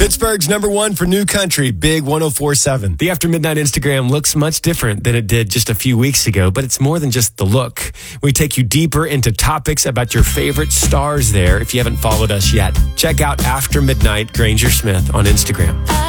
Pittsburgh's number one for new country, Big 104.7. The After Midnight Instagram looks much different than it did just a few weeks ago, but it's more than just the look. We take you deeper into topics about your favorite stars there if you haven't followed us yet. Check out After Midnight Granger Smith on Instagram.